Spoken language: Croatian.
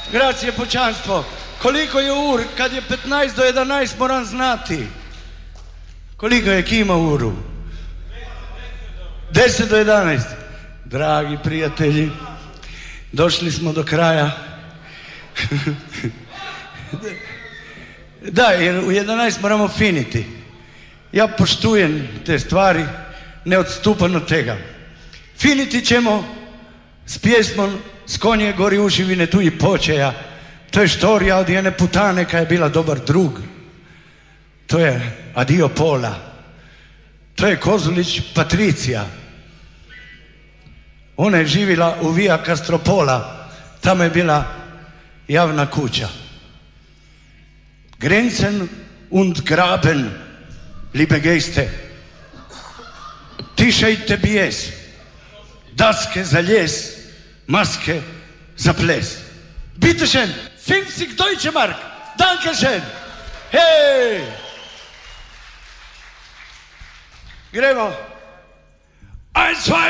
Grazie pućanstvo. Koliko je ur? Kad je 15 do 11 moram znati. Koliko je kima uru? 10 do 11. Dragi prijatelji, došli smo do kraja. Da, jer u 11 moramo finiti. Ja poštujem te stvari, ne odstupam od tega. Finiti ćemo s pjesmom S konje gori ušivine tu i počeja. To je štorija od jedne putane koja je bila dobar drug. To je Adio Pola. To je Kozulić Patricija. Ona je živjela u Via Castropola. Tamo je bila javna kuća. Grenzen und Graben, liebe Gäste. Tišajte bijes. Daske za ljes, maske za ples. Bitteschön, 50 Deutsche Mark. Dankeschön. Hej! Gremo. 1, 2,